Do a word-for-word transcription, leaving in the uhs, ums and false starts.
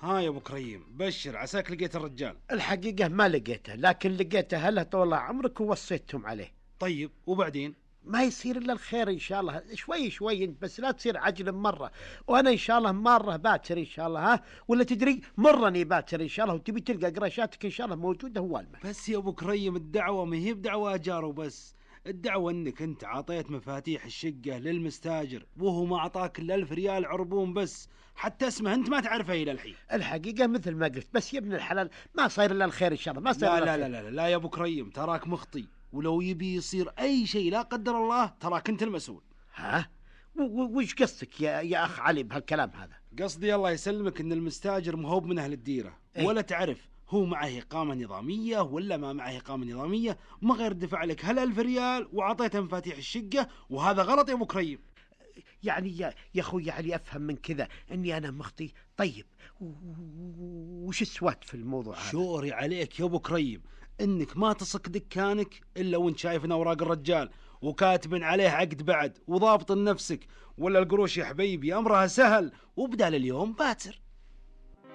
ها يا ابو كريم، بشر عساك لقيت الرجال. الحقيقة ما لقيته، لكن لقيته هلا طول عمرك ووصيتهم عليه. طيب وبعدين؟ ما يصير الا الخير ان شاء الله، شوي شوي انت بس لا تصير عجل مره، وانا ان شاء الله مره باكر ان شاء الله. ها ولا تدري مرني باكر ان شاء الله، وتبي تلقى قراشاتك ان شاء الله موجوده والمه. بس يا ابو كريم الدعوه ما هي بدعوه اجار وبس، الدعوه انك انت عطيت مفاتيح الشقه للمستاجر وهو ما اعطاك الا ألف ريال عربون بس، حتى اسمه انت ما تعرفه الى الحين. الحقيقه مثل ما قلت، بس يا ابن الحلال ما صاير الا الخير ان شاء الله، ما صاير لا إلا لا, الخير. لا لا لا يا ابو كريم، تراك مخطي، ولو يبي يصير اي شيء لا قدر الله تراك انت المسؤول. ها وش قصدك يا يا اخ علي بهالكلام هذا؟ قصدي الله يسلمك ان المستاجر مهوب من اهل الديره، إيه؟ ولا تعرف هو معه إقامة نظامية ولا ما معه إقامة نظامية، ما غير دفع لك هالألف ريال وعطيته مفاتيح الشقة، وهذا غلط يا أبو كريم. يعني يا, يا أخوي علي أفهم من كذا أني أنا مخطي. طيب وش السوات في الموضوع هذا؟ شوري عليك يا أبو كريم إنك ما تصك دكانك إلا وانت شايف أوراق الرجال وكاتب عليه عقد بعد وضابط لنفسك، ولا القروش يا حبيبي أمرها سهل وبدال اليوم باتر.